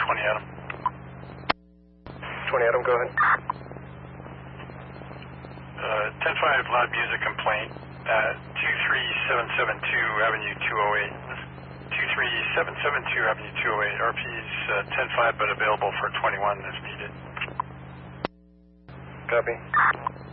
20 Adam. 20 Adam, go ahead. 10-5, loud music complaint at 23772 Avenue 208. 23772 Avenue 208. RP's 10-5, but available for 21 as needed. Copy.